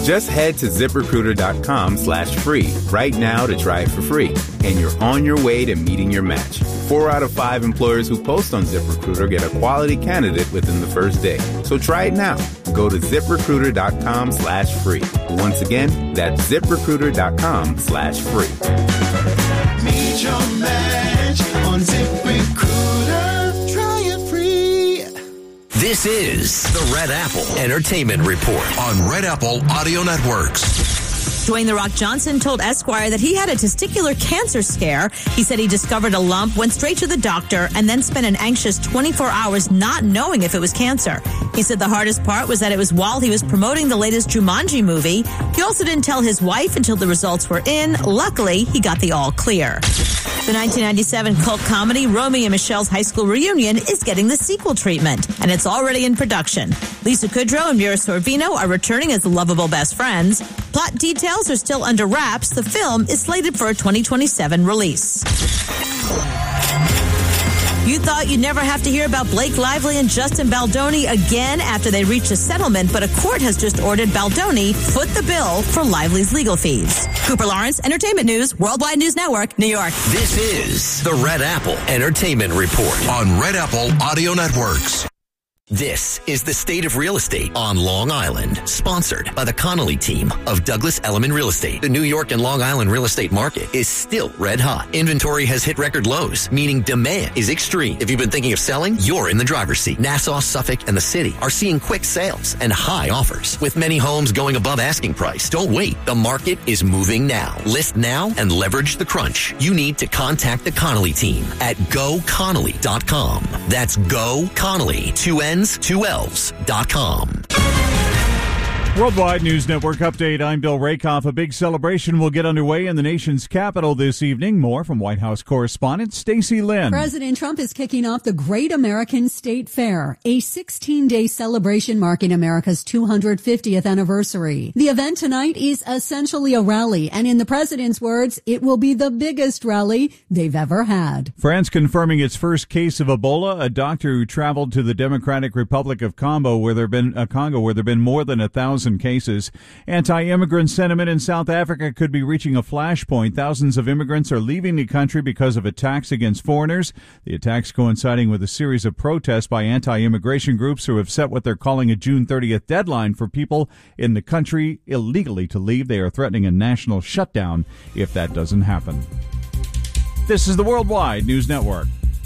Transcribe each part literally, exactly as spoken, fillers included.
Just head to ZipRecruiter.com slash free right now to try it for free. And you're on your way to meeting your match. Four out of five employers who post on ZipRecruiter get a quality candidate within the first day. So try it now. Go to ZipRecruiter.com slash free. Once again, that's ZipRecruiter.com slash free. Meet your match on ZipRecruiter. Try it free. This is the Red Apple Entertainment Report on Red Apple Audio Networks. Dwayne "The Rock" Johnson told Esquire that he had a testicular cancer scare. He said he discovered a lump, went straight to the doctor, and then spent an anxious twenty-four hours not knowing if it was cancer. He said the hardest part was that it was while he was promoting the latest Jumanji movie. He also didn't tell his wife until the results were in. Luckily, he got the all clear. The nineteen ninety-seven cult comedy Romy and Michelle's High School Reunion is getting the sequel treatment, and it's already in production. Lisa Kudrow and Mira Sorvino are returning as the lovable best friends. Plot details are still under wraps. The film is slated for a twenty twenty-seven release. You thought you'd never have to hear about Blake Lively and Justin Baldoni again after they reached a settlement, but a court has just ordered Baldoni foot the bill for Lively's legal fees. Cooper Lawrence, Entertainment News, Worldwide News Network, New York. This is the Red Apple Entertainment Report on Red Apple Audio Networks. This is the State of Real Estate on Long Island, sponsored by the Connolly team of Douglas Elliman Real Estate. The New York and Long Island real estate market is still red hot. Inventory has hit record lows, meaning demand is extreme. If you've been thinking of selling, you're in the driver's seat. Nassau, Suffolk, and the city are seeing quick sales and high offers, with many homes going above asking price. Don't wait. The market is moving now. List now and leverage the crunch. You need to contact the Connolly team at go connolly dot com. That's Go Connolly, two N's, two L's dot com. Worldwide News Network update. I'm Bill Rakoff. A big celebration will get underway in the nation's capital this evening. More from White House correspondent Stacey Lynn. President Trump is kicking off the Great American State Fair, a sixteen-day celebration marking America's two hundred fiftieth anniversary. The event tonight is essentially a rally, and in the president's words, it will be the biggest rally they've ever had. France confirming its first case of Ebola. A doctor who traveled to the Democratic Republic of Congo, where there been uh, Congo, where there have been more than a thousand cases. Anti-immigrant sentiment in South Africa could be reaching a flashpoint. Thousands of immigrants are leaving the country because of attacks against foreigners. The attacks coinciding with a series of protests by anti-immigration groups who have set what they're calling a June thirtieth deadline for people in the country illegally to leave. They are threatening a national shutdown if that doesn't happen. This is the Worldwide News Network.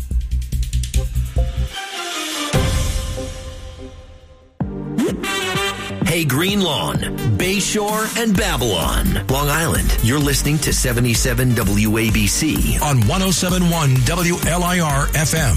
Hey, Green Lawn, Bayshore, and Babylon. Long Island, you're listening to seventy-seven W A B C on one oh seven point one W L I R F M.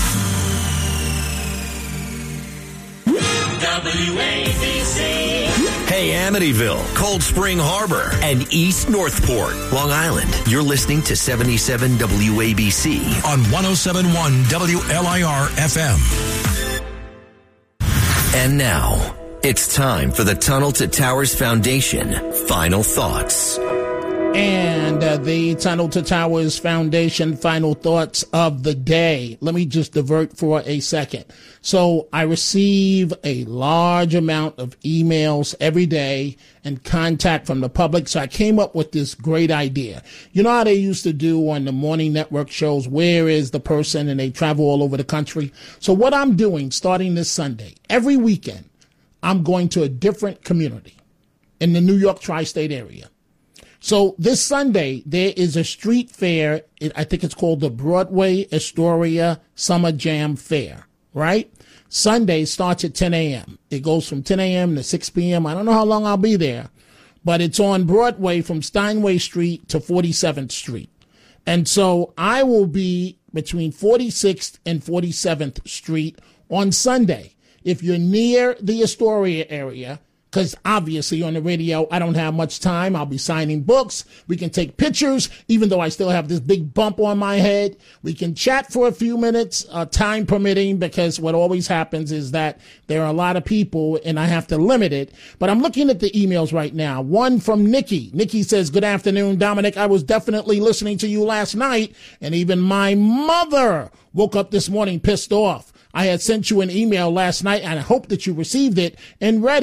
W A B C. Hey, Amityville, Cold Spring Harbor, and East Northport. Long Island, you're listening to seventy-seven W A B C on one oh seven point one W L I R F M. And now, it's time for the Tunnel to Towers Foundation Final Thoughts. And uh, the Tunnel to Towers Foundation Final Thoughts of the day. Let me just divert for a second. So I receive a large amount of emails every day and contact from the public. So I came up with this great idea. You know how they used to do on the morning network shows, where is the person? And they travel all over the country. So what I'm doing starting this Sunday, every weekend, I'm going to a different community in the New York tri-state area. So this Sunday, there is a street fair. It, I think it's called the Broadway Astoria Summer Jam Fair, right? Sunday starts at ten a.m. It goes from ten a.m. to six p.m. I don't know how long I'll be there, but it's on Broadway from Steinway Street to forty-seventh Street. And so I will be between forty-sixth and forty-seventh Street on Sunday. If you're near the Astoria area, because obviously on the radio, I don't have much time. I'll be signing books. We can take pictures, even though I still have this big bump on my head. We can chat for a few minutes, uh, time permitting, because what always happens is that there are a lot of people and I have to limit it. But I'm looking at the emails right now. One from Nikki. Nikki says, good afternoon, Dominic. I was definitely listening to you last night, and even my mother woke up this morning pissed off. I had sent you an email last night, and I hope that you received it and read it.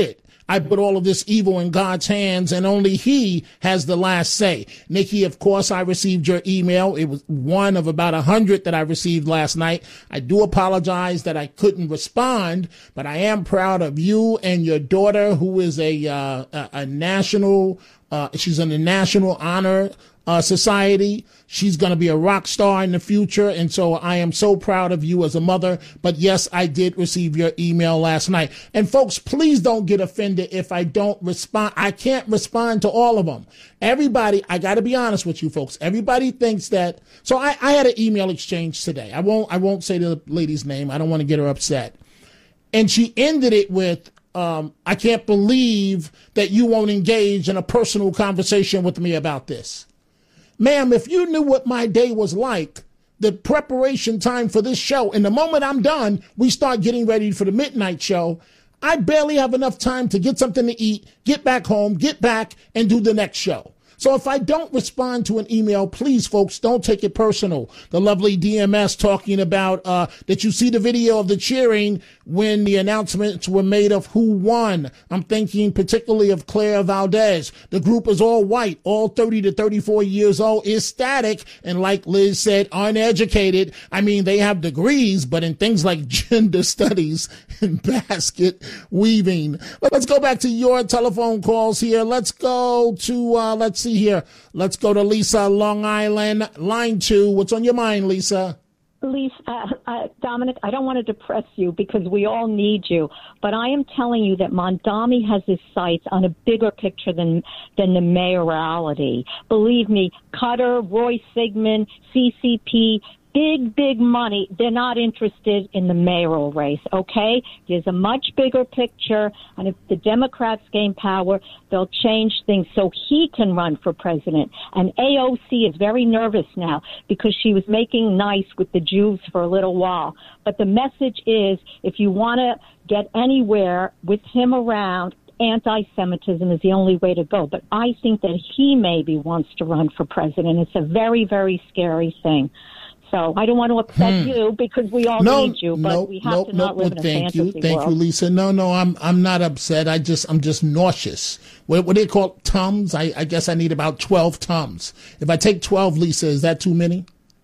I put all of this evil in God's hands, and only he has the last say. Nikki, of course, I received your email. It was one of about a hundred that I received last night. I do apologize that I couldn't respond, but I am proud of you and your daughter, who is a, uh, a, a national, uh, she's in the National Honor Uh, Society. She's going to be a rock star in the future. And so I am so proud of you as a mother. But yes, I did receive your email last night. And folks, please don't get offended if I don't respond. I can't respond to all of them. Everybody, I got to be honest with you folks. Everybody thinks that. So I, I had an email exchange today. I won't, I won't say the lady's name. I don't want to get her upset. And she ended it with, um, I can't believe that you won't engage in a personal conversation with me about this. Ma'am, if you knew what my day was like, the preparation time for this show, and the moment I'm done, we start getting ready for the midnight show, I barely have enough time to get something to eat, get back home, get back, and do the next show. So if I don't respond to an email, please, folks, don't take it personal. The lovely D M S talking about uh that you see the video of the cheering when the announcements were made of who won. I'm thinking particularly of Claire Valdez. The group is all white, all thirty to thirty-four years old, ecstatic, and like Liz said, uneducated. I mean, they have degrees, but in things like gender studies and basket weaving. Let's go back to your telephone calls here. Let's go to, uh let's see here. Let's go to Lisa, Long Island, line two. What's on your mind, Lisa? Lisa, uh, uh, Dominic, I don't want to depress you because we all need you, but I am telling you that Mondami has his sights on a bigger picture than than the mayoralty. Believe me, Cutter, Roy Sigmund, C C P, big, big money. They're not interested in the mayoral race, okay? There's a much bigger picture, and if the Democrats gain power, they'll change things so he can run for president. And A O C is very nervous now because she was making nice with the Jews for a little while. But the message is, if you want to get anywhere with him around, anti-Semitism is the only way to go. But I think that he maybe wants to run for president. It's a very, very scary thing. So I don't want to upset hmm. you because we all no, need you, but no, we have no, to no, not live no, in a thank fantasy you, world. Thank you, Lisa. No, no, I'm I'm not upset. I just I'm just nauseous. What, what do they call it? Tums? I, I guess I need about twelve Tums. If I take twelve, Lisa, is that too many?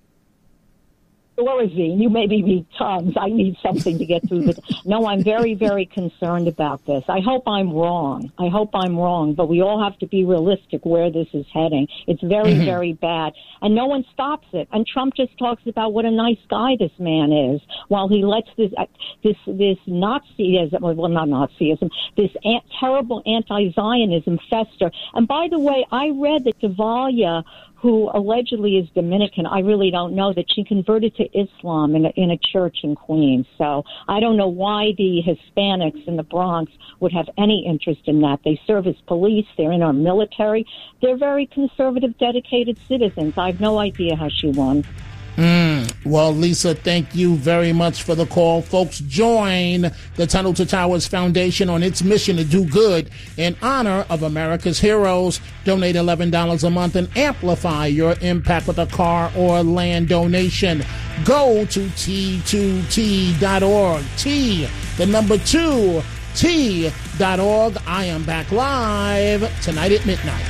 Lorrazine, you maybe need Tums. I need something to get through this. No, I'm very, very concerned about this. I hope I'm wrong. I hope I'm wrong, but we all have to be realistic where this is heading. It's very, mm-hmm. very bad, and no one stops it. And Trump just talks about what a nice guy this man is, while he lets this this this Nazism, well, not Nazism, this an- terrible anti-Zionism fester. And by the way, I read that Davalia, who allegedly is Dominican, I really don't know, that she converted to Islam in a, in a church in Queens. So I don't know why the Hispanics in the Bronx would have any interest in that. They serve as police. They're in our military. They're very conservative, dedicated citizens. I have no idea how she won. Mm. Well, Lisa, thank you very much for the call. Folks, join the Tunnel to Towers Foundation on its mission to do good in honor of America's heroes. Donate eleven dollars a month and amplify your impact with a car or land donation. Go to T two T dot org. T, the number two, T dot org. I am back live tonight at midnight.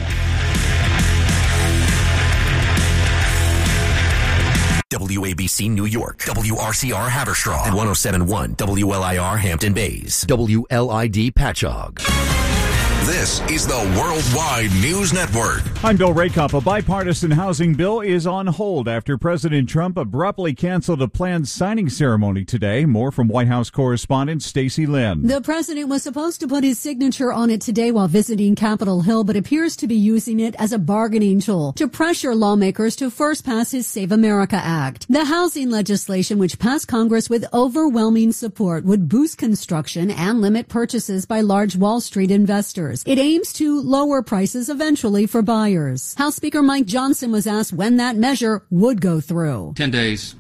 W A B C New York, W R C R Haverstraw, and one oh seven point one W L I R Hampton Bays, W L I D Patchogue. This is the Worldwide News Network. I'm Bill Raycop. A bipartisan housing bill is on hold after President Trump abruptly canceled a planned signing ceremony today. More from White House correspondent Stacey Lynn. The president was supposed to put his signature on it today while visiting Capitol Hill, but appears to be using it as a bargaining tool to pressure lawmakers to first pass his Save America Act. The housing legislation, which passed Congress with overwhelming support, would boost construction and limit purchases by large Wall Street investors. It aims to lower prices eventually for buyers. House Speaker Mike Johnson was asked when that measure would go through. Ten days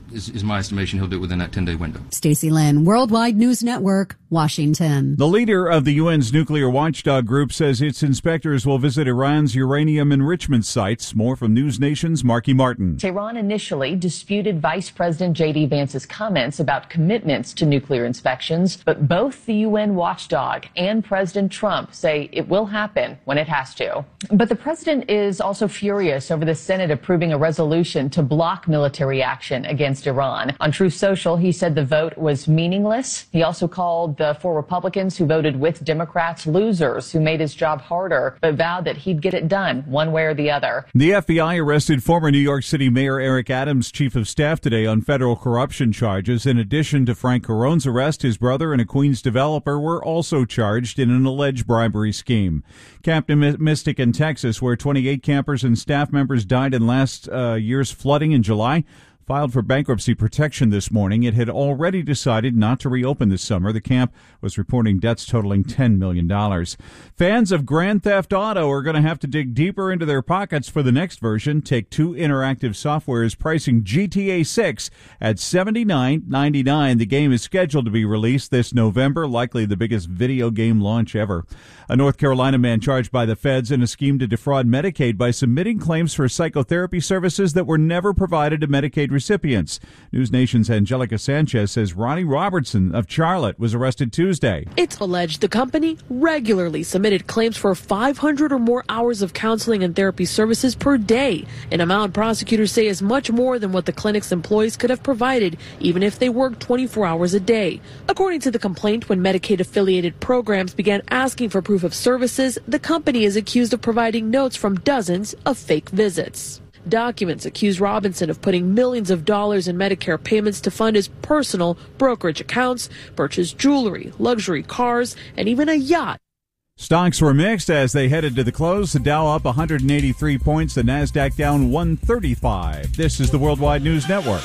is, is my estimation he'll do it within that ten-day window. Stacey Lynn, Worldwide News Network, Washington. The leader of the U N's nuclear watchdog group says its inspectors will visit Iran's uranium enrichment sites. More from News Nation's Marky Martin. Tehran initially disputed Vice President J D. Vance's comments about commitments to nuclear inspections, but both the U N watchdog and President Trump say it will happen when it has to. But the president is also furious over the Senate approving a resolution to block military action against Iran. On Truth Social, he said the vote was meaningless. He also called the four Republicans who voted with Democrats losers who made his job harder, but vowed that he'd get it done one way or the other. The F B I arrested former New York City Mayor Eric Adams' chief of staff today on federal corruption charges. In addition to Frank Carone's arrest, his brother and a Queens developer were also charged in an alleged bribery scheme. Camp Mystic in Texas, where twenty-eight campers and staff members died in last uh, year's flooding in July, filed for bankruptcy protection this morning. It had already decided not to reopen this summer. The camp was reporting debts totaling ten million dollars. Fans of Grand Theft Auto are going to have to dig deeper into their pockets for the next version. Take-Two Interactive Software is pricing G T A six at seventy-nine ninety-nine. The game is scheduled to be released this November, likely the biggest video game launch ever. A North Carolina man charged by the feds in a scheme to defraud Medicaid by submitting claims for psychotherapy services that were never provided to Medicaid recipients. News Nation's Angelica Sanchez says Ronnie Robertson of Charlotte was arrested Tuesday. It's alleged the company regularly submitted claims for five hundred or more hours of counseling and therapy services per day, an amount prosecutors say is much more than what the clinic's employees could have provided, even if they worked twenty-four hours a day. According to the complaint, when Medicaid-affiliated programs began asking for proof of services, the company is accused of providing notes from dozens of fake visits. Documents accuse Robinson of putting millions of dollars in Medicare payments to fund his personal brokerage accounts, purchase jewelry, luxury cars, and even a yacht. Stocks were mixed as they headed to the close. The Dow up one hundred eighty-three points, the Nasdaq down one thirty-five. This is the Worldwide News Network.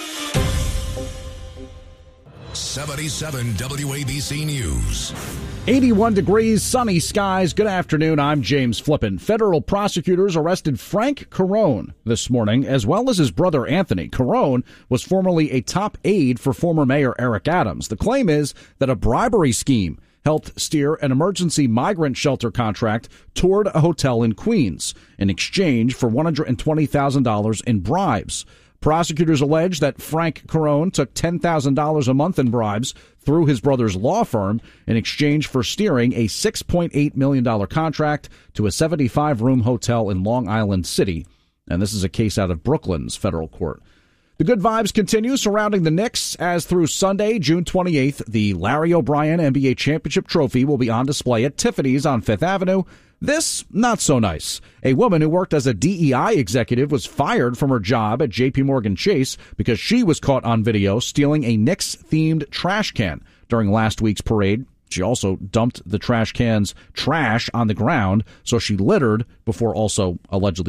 seventy-seven W A B C News. eighty-one degrees, sunny skies. Good afternoon. I'm James Flippin. Federal prosecutors arrested Frank Carone this morning, as well as his brother Anthony. Carone was formerly a top aide for former Mayor Eric Adams. The claim is that a bribery scheme helped steer an emergency migrant shelter contract toward a hotel in Queens in exchange for one hundred twenty thousand dollars in bribes. Prosecutors allege that Frank Carone took ten thousand dollars a month in bribes through his brother's law firm in exchange for steering a six point eight million dollars contract to a seventy-five room hotel in Long Island City. And this is a case out of Brooklyn's federal court. The good vibes continue surrounding the Knicks as through Sunday, June twenty-eighth, the Larry O'Brien N B A Championship Trophy will be on display at Tiffany's on Fifth Avenue. This, not so nice. A woman who worked as a D E I executive was fired from her job at J P Morgan Chase because she was caught on video stealing a Knicks-themed trash can during last week's parade. She also dumped the trash can's trash on the ground, so she littered before also allegedly